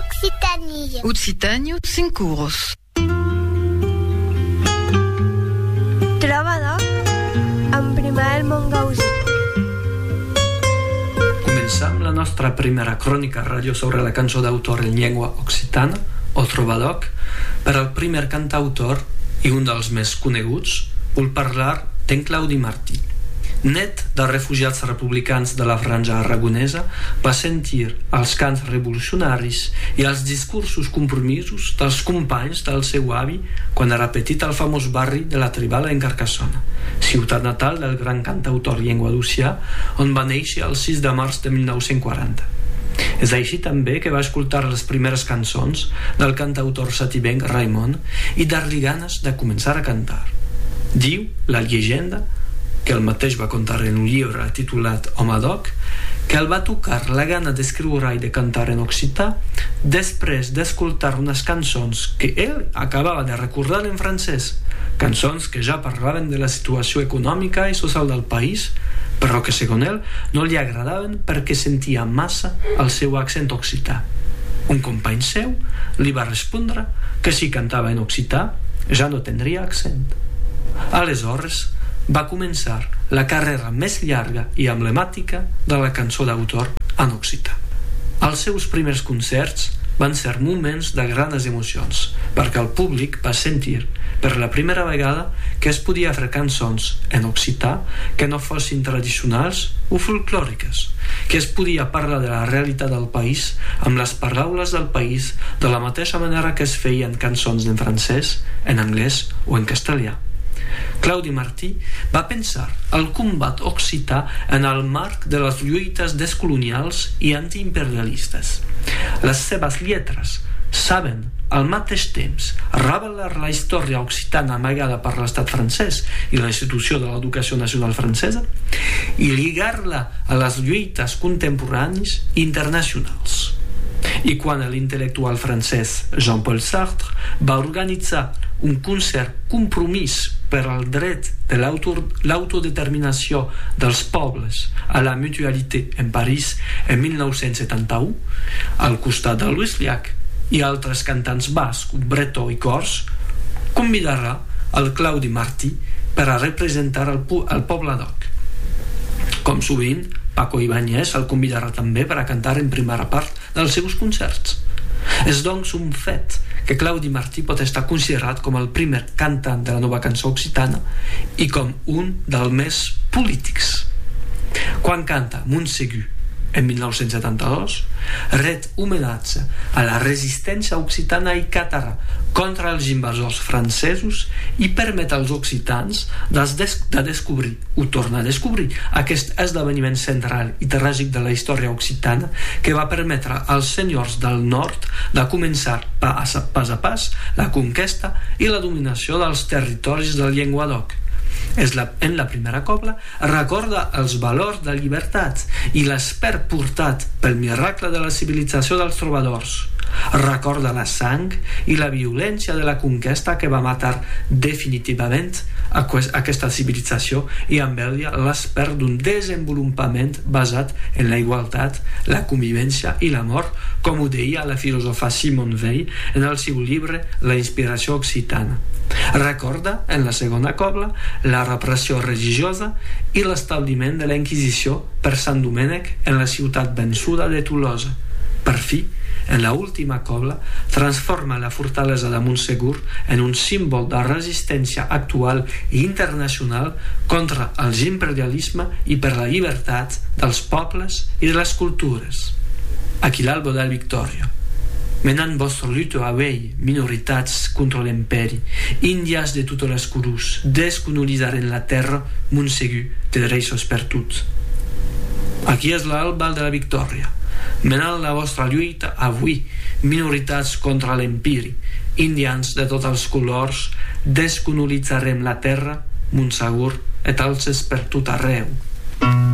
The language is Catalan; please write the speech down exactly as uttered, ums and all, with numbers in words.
Occitanie. Occitanie cinc euros. Troba amb Primael Montgausí. Començam la nostra primera crònica ràdio sobre la cançó d'autor en llengua occitana, o Trobadoc, per al primer cantautor i un dels més coneguts, vull parlar d'en Claudi Martí. Net de refugiats republicans de la franja aragonesa, va sentir els cants revolucionaris i els discursos compromisos dels companys del seu avi quan era petit al famós barri de la Tribala en Carcassona, ciutat natal del gran cantautor llengüadocià, on va néixer el sis de març de mil nou-cents quaranta. És així també que va escoltar les primeres cançons del cantautor sativenc Raimon i dar-li ganes de començar a cantar. Diu la llegenda, que el mateix va contar en un llibre titulat Homadoc, que el va tocar la gana d'escriure i de cantar en occità després d'escoltar unes cançons que ell acabava de recordar en francès, cançons que ja parlaven de la situació econòmica i social del país, però que segons ell no li agradaven perquè sentia massa el seu accent occità. Un company seu li va respondre que si cantava en occità ja no tindria accent. Aleshores va començar la carrera més llarga i emblemàtica de la cançó d'autor en occità. Els seus primers concerts van ser moments de grans emocions, perquè el públic va sentir per la primera vegada que es podia fer cançons en occità que no fossin tradicionals o folclòriques, que es podia parlar de la realitat del país amb les paraules del país de la mateixa manera que es feien cançons en francès, en anglès o en castellà. Claudi Martí va pensar el combat occità en el marc de les lluites descolonials i antiimperialistes. Les seves lletres saben al mateix temps revelar la història occitana amagada per l'estat francès i la institució de l'educació nacional francesa i lligar-la a les lluites contemporànies internacionals. I quan l'intel·lectual francès Jean-Paul Sartre va organitzar un concert compromís per al dret de l'autodeterminació dels pobles a la mutualité en París en mil nou-cents setanta-u, al costat de Louis Llach i altres cantants bascs, bretó i cors, convidarà el Claudi Martí per a representar el, el poble d'Oc. Com sovint, Paco Ibáñez el convidarà també per a cantar en primera part dels seus concerts. És doncs un fet que Claudi Martí pot estar considerat com el primer cantant de la nova cançó occitana i com un dels més polítics. Quan canta Montsegur en mil nou-cents setanta-dos, ret homenatge a la resistència occitana i càtara contra els invasors francesos i permet als occitans de, des- de descobrir, o tornar a descobrir, aquest esdeveniment central i tràgic de la història occitana que va permetre als senyors del nord de començar pas a pas, a pas la conquesta i la dominació dels territoris del Llenguadoc. És la, en la primera cobla recorda els valors de llibertat i l'esper portat pel miracle de la civilització dels trobadors. Recorda la sang i la violència de la conquesta que va matar definitivament aquesta civilització i amb ella l'esper d'un desenvolupament basat en la igualtat, la convivència i l'amor, com ho deia la filòsofa Simone Weil en el seu llibre La inspiració occitana. Recorda, en la segona cobla, la repressió religiosa i l'establiment de la Inquisició per Sant Domènec en la ciutat vençuda de Tolosa. Per fi, en la última cobla, transforma la fortalesa de Montsegur en un símbol de resistència actual i internacional contra el imperialisme i per la llibertat dels pobles i de les cultures. Aquí l'alba de la victòria. Menant vostra lluita avui, minoritats contra l'imperi, índies de totes les curus, descolonitzaren la terra, Montsegur té drets per tot. Aquí és l'alba de la victòria. Menant la vostra lluita avui, minoritats contra l'empiri, indians de tots els colors, descolonitzarem la terra, Montsegur et alces per tot arreu.